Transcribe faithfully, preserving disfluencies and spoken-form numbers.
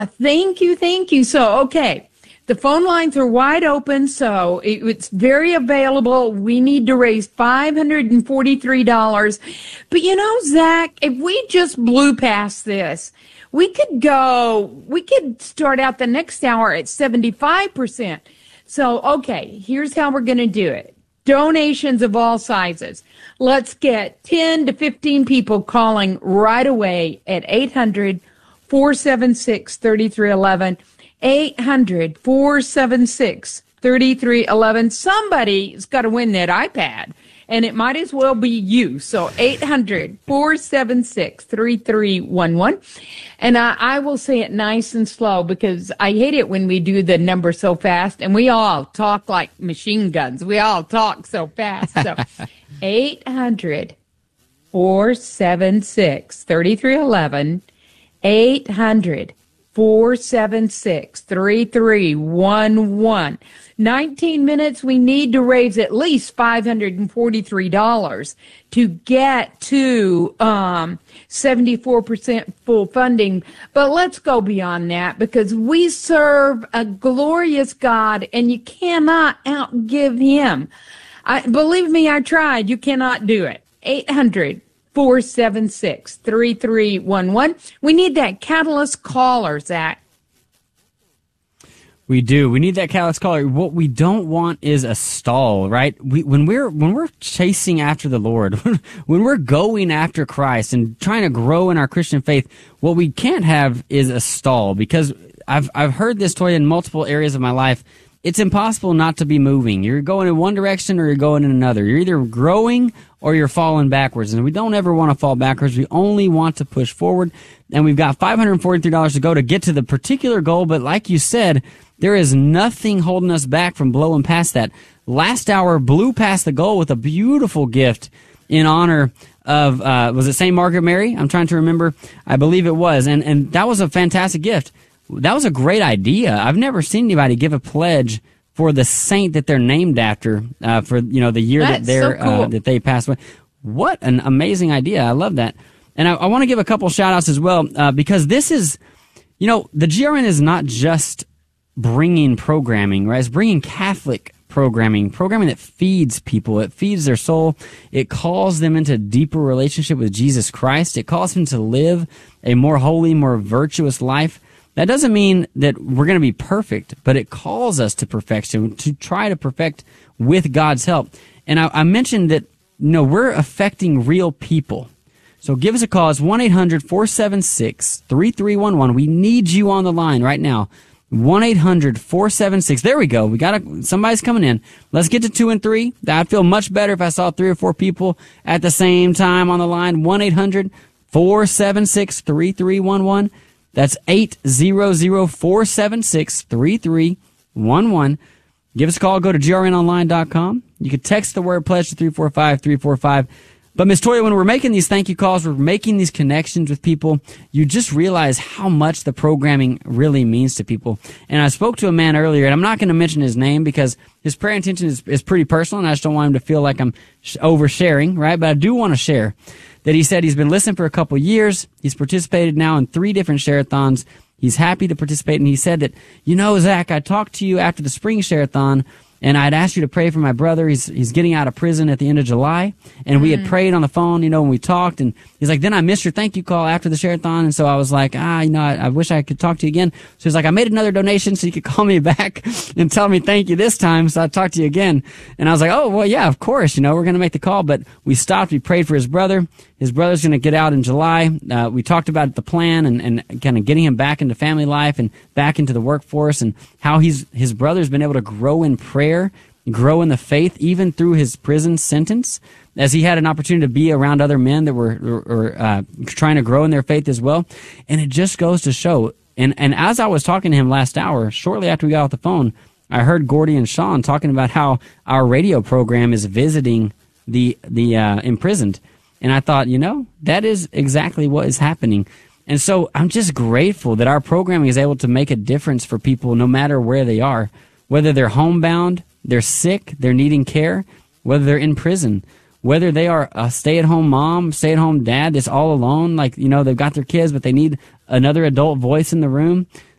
Thank you, thank you. So, okay, the phone lines are wide open, so it, it's very available. We need to raise five hundred forty-three dollars. But you know, Zach, if we just blew past this, we could go, we could start out the next hour at seventy-five percent. So, okay, here's how we're going to do it. Donations of all sizes. Let's get ten to fifteen people calling right away at eight hundred, four seven six, three three one one. eight hundred, four seven six, three three one one. Somebody's got to win that iPad, and it might as well be you. So eight hundred, four seven six, three three one one. And I, I will say it nice and slow because I hate it when we do the number so fast, and we all talk like machine guns. We all talk so fast. So eight hundred, four seven six, three three one one. eight hundred, four seven six, three three one one. nineteen minutes, we need to raise at least five hundred forty-three dollars to get to um, seventy-four percent full funding. But let's go beyond that because we serve a glorious God and you cannot outgive him. I, believe me, I tried. You cannot do it. eight hundred, four seven six, three three one one. We need that catalyst caller, Zach. We do. We need that catalyst caller. What we don't want is a stall, right? We, when we're when we're chasing after the Lord, when we're going after Christ and trying to grow in our Christian faith, what we can't have is a stall because I've I've heard this, Toya, in multiple areas of my life. It's impossible not to be moving. You're going in one direction or you're going in another. You're either growing or you're falling backwards. And we don't ever want to fall backwards. We only want to push forward. And we've got five hundred forty-three dollars to go to get to the particular goal. But like you said, there is nothing holding us back from blowing past that. Last hour blew past the goal with a beautiful gift in honor of, uh, was it Saint Margaret Mary? I'm trying to remember. I believe it was. And, and that was a fantastic gift. That was a great idea. I've never seen anybody give a pledge for the saint that they're named after, uh, for, you know, the year That's that they're, so cool. uh, that they passed away. What an amazing idea. I love that. And I, I want to give a couple shout outs as well, uh, because this is, you know, the G R N is not just bringing programming, right? It's bringing Catholic programming, programming that feeds people. It feeds their soul. It calls them into a deeper relationship with Jesus Christ. It calls them to live a more holy, more virtuous life. That doesn't mean that we're going to be perfect, but it calls us to perfection, to try to perfect with God's help. And I, I mentioned that, you know, we're affecting real people. So give us a call. It's one eight hundred, four seven six, three three one one. We need you on the line right now. one eight hundred, four seven six. There we go. We got a, somebody's coming in. Let's get to two and three. I'd feel much better if I saw three or four people at the same time on the line. one eight hundred, four seven six, three three one one. That's eight hundred, four seven six, three three one one. Give us a call. Go to G R N online dot com. You can text the word pledge to three four five, three four five. But, Miss Toya, when we're making these thank you calls, we're making these connections with people, you just realize how much the programming really means to people. And I spoke to a man earlier, and I'm not going to mention his name because his prayer intention is, is pretty personal, and I just don't want him to feel like I'm sh- oversharing, right? But I do want to share that he said he's been listening for a couple years. He's participated now in three different share-a-thons. He's happy to participate, and he said that, you know, Zach, I talked to you after the spring share-a-thon, and I'd asked you to pray for my brother. He's he's getting out of prison at the end of July. And mm. we had prayed on the phone, you know, when we talked. And he's like, then I missed your thank you call after the share-a-thon. And so I was like, ah, you know, I, I wish I could talk to you again. So he's like, I made another donation so you could call me back and tell me thank you this time. So I talked to you again. And I was like, oh, well, yeah, of course. You know, we're going to make the call. But we stopped. We prayed for his brother. His brother's going to get out in July. Uh, we talked about the plan and, and kind of getting him back into family life and back into the workforce and how he's his brother's been able to grow in prayer, grow in the faith, even through his prison sentence, as he had an opportunity to be around other men that were or, or, uh, trying to grow in their faith as well. And it just goes to show. And, and as I was talking to him last hour, shortly after we got off the phone, I heard Gordy and Sean talking about how our radio program is visiting the the uh, imprisoned. And I thought, you know, that is exactly what is happening. And so I'm just grateful that our programming is able to make a difference for people no matter where they are, whether they're homebound, they're sick, they're needing care, whether they're in prison. whether they are a stay-at-home mom, stay-at-home dad that's all alone, like, you know, they've got their kids, but they need another adult voice in the room.